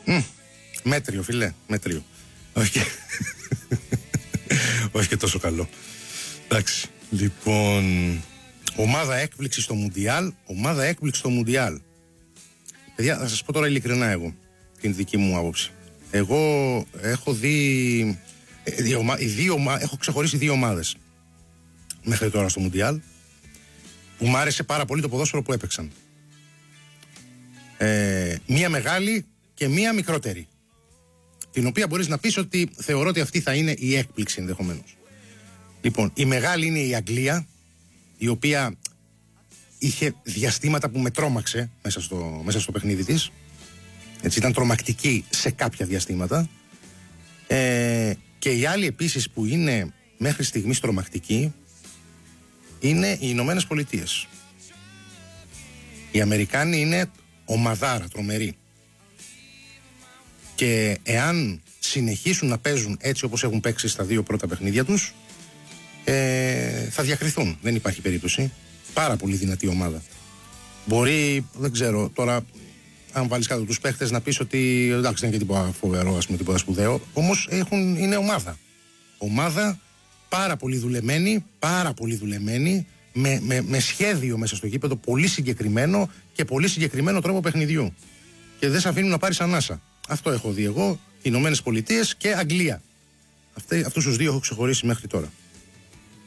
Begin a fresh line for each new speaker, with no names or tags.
Μέτριο, φιλέ, μέτριο. Όχι και τόσο καλό. Εντάξει. Λοιπόν, ομάδα έκπληξη στο Μουντιάλ. Ομάδα έκπληξη στο Μουντιάλ. Παιδιά, θα σας πω τώρα ειλικρινά εγώ την δική μου άποψη. Εγώ έχω δει. Έχω ξεχωρίσει δύο ομάδες μέχρι τώρα στο Μουντιάλ που μου άρεσε πάρα πολύ το ποδόσφαιρο που έπαιξαν. Μία μεγάλη και μία μικρότερη. Την οποία μπορείς να πεις ότι θεωρώ ότι αυτή θα είναι η έκπληξη ενδεχομένως. Λοιπόν, η μεγάλη είναι η Αγγλία, η οποία είχε διαστήματα που με τρόμαξε μέσα στο παιχνίδι της. Έτσι, ήταν τρομακτική σε κάποια διαστήματα. Και η άλλη επίσης που είναι μέχρι στιγμής τρομακτική είναι οι Ηνωμένες Πολιτείες. Οι Αμερικάνοι είναι ομαδάρα, τρομεροί. Και εάν συνεχίσουν να παίζουν έτσι όπως έχουν παίξει στα δύο πρώτα παιχνίδια τους, θα διακριθούν. Δεν υπάρχει περίπτωση. Πάρα πολύ δυνατή ομάδα. Μπορεί, δεν ξέρω, τώρα αν βάλεις κάτω τους παίχτες να πεις ότι εντάξει δεν είναι και τίποτα φοβερό, ας πούμε, τίποτα σπουδαίο. Όμως είναι ομάδα. Ομάδα πάρα πολύ δουλεμένη, με σχέδιο μέσα στο γήπεδο, πολύ συγκεκριμένο και πολύ συγκεκριμένο τρόπο παιχνιδιού. Και δεν σε αφήνουν να πάρεις ανάσα. Αυτό έχω δει εγώ, Ηνωμένες Πολιτείες και Αγγλία. Αυτούς τους δύο έχω ξεχωρίσει μέχρι τώρα.